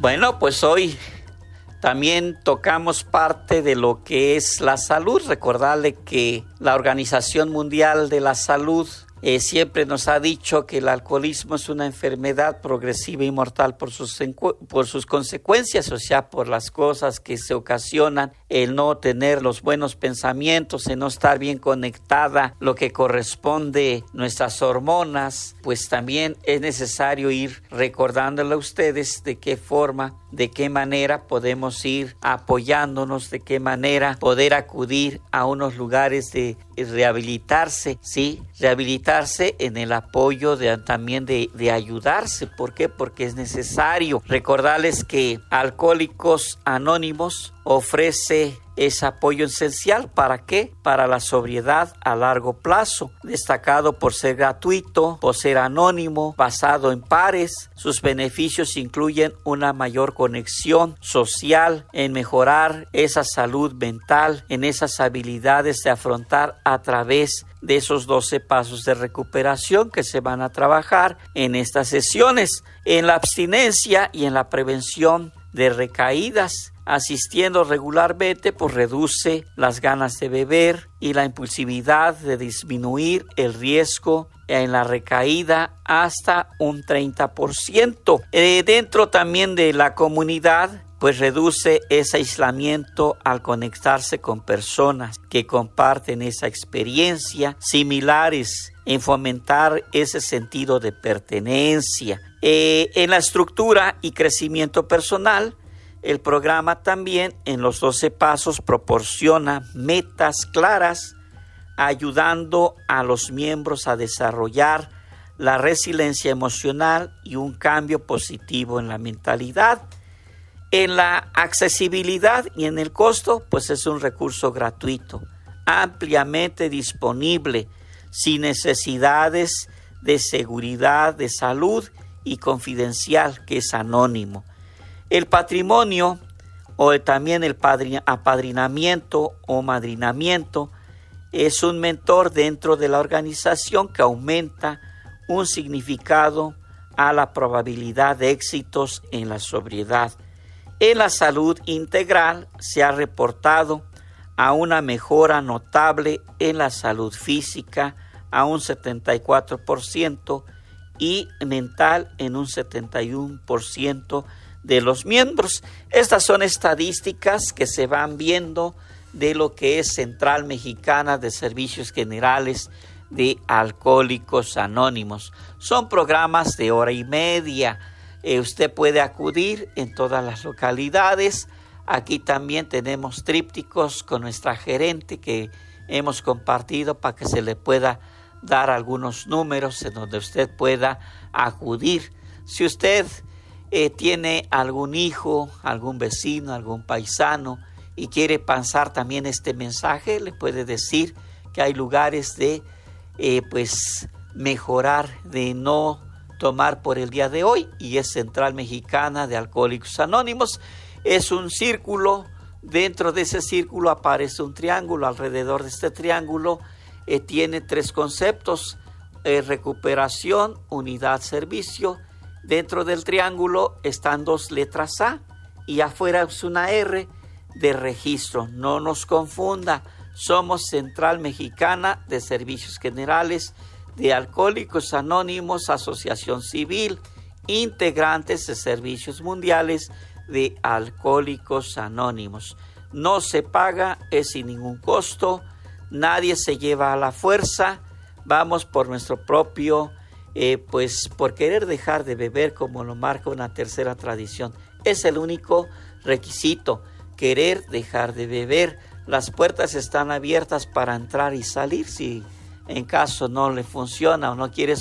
Bueno, pues hoy también tocamos parte de lo que es la salud. Recordarle que la Organización Mundial de la Salud siempre nos ha dicho que el alcoholismo es una enfermedad progresiva y mortal por sus consecuencias, o sea, por las cosas que se ocasionan, el no tener los buenos pensamientos, el no estar bien conectada, lo que corresponde nuestras hormonas. Pues también es necesario ir recordándole a ustedes de qué forma, de qué manera podemos ir apoyándonos, de qué manera poder acudir a unos lugares de rehabilitarse, ¿sí? Rehabilitarse en el apoyo también de ayudarse. ¿Por qué? Porque es necesario. Recordarles que Alcohólicos Anónimos ofrece ese apoyo esencial. ¿Para qué? Para la sobriedad a largo plazo, destacado por ser gratuito, por ser anónimo, basado en pares. Sus beneficios incluyen una mayor conexión social, en mejorar esa salud mental, en esas habilidades de afrontar a través de esos 12 pasos de recuperación que se van a trabajar en estas sesiones, en la abstinencia y en la prevención de recaídas. Asistiendo regularmente, pues reduce las ganas de beber y la impulsividad, de disminuir el riesgo en la recaída hasta un 30%. Dentro también de la comunidad, pues reduce ese aislamiento al conectarse con personas que comparten esa experiencia similares, en fomentar ese sentido de pertenencia. En la estructura y crecimiento personal, el programa también en los 12 pasos proporciona metas claras, ayudando a los miembros a desarrollar la resiliencia emocional y un cambio positivo en la mentalidad. En la accesibilidad y en el costo, pues es un recurso gratuito, ampliamente disponible, sin necesidades de seguridad, de salud y confidencial, que es anónimo. El patrimonio o también el apadrinamiento o madrinamiento es un mentor dentro de la organización que aumenta un significado a la probabilidad de éxitos en la sobriedad. En la salud integral se ha reportado a una mejora notable en la salud física a un 74% y mental en un 71% de los miembros. Estas son estadísticas que se van viendo de lo que es Central Mexicana de Servicios Generales de Alcohólicos Anónimos. Son programas de hora y media. Usted puede acudir en todas las localidades. Aquí también tenemos trípticos con nuestra gerente que hemos compartido para que se le pueda dar algunos números en donde usted pueda acudir. Si usted tiene algún hijo, algún vecino, algún paisano y quiere pasar también este mensaje, le puede decir que hay lugares de mejorar, de no tomar por el día de hoy, y es Central Mexicana de Alcohólicos Anónimos. Es un círculo, dentro de ese círculo aparece un triángulo, alrededor de este triángulo tiene 3 conceptos: recuperación, unidad, servicio. Dentro del triángulo están 2 letras A y afuera es una R de registro. No nos confunda, somos Central Mexicana de Servicios Generales de Alcohólicos Anónimos, asociación civil, integrantes de Servicios Mundiales de Alcohólicos Anónimos. No se paga, es sin ningún costo, nadie se lleva a la fuerza, vamos por nuestro propio por querer dejar de beber, como lo marca una tercera tradición. Es el único requisito, querer dejar de beber. Las puertas están abiertas para entrar y salir. Si en caso no le funciona o no quiere